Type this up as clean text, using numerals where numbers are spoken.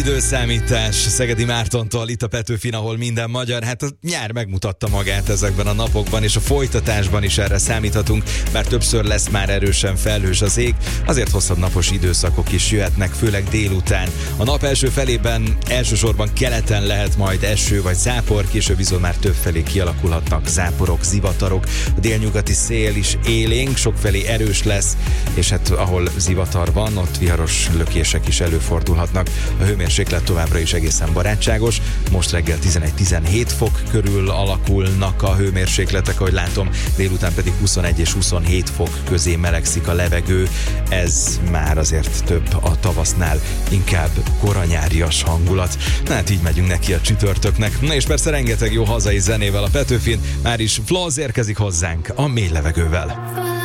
Időszámítás Szegedi Mártontól, itt a Petőfin, ahol minden magyar. Hát a nyár megmutatta magát ezekben a napokban, és a folytatásban is erre számíthatunk, bár többször lesz már erősen felhős az ég, azért hosszabb napos időszakok is jöhetnek, főleg délután. A nap első felében elsősorban keleten lehet majd eső vagy zápor, később viszont már többfelé kialakulhatnak záporok, zivatarok. A délnyugati szél is élénk, sokfelé erős lesz, és hát ahol zivatar van, ott viharos lökések is előfordulhatnak. A hőmérséklet továbbra is egészen barátságos. Most reggel 11-17 fok körül alakulnak a hőmérsékletek, ahogy látom, délután pedig 21 és 27 fok közé melegszik a levegő. Ez már azért több a tavasznál, inkább koranyárias hangulat. Na hát így megyünk neki a csütörtöknek. Na és persze rengeteg jó hazai zenével a Petőfin. Már is Floz érkezik hozzánk a mély levegővel.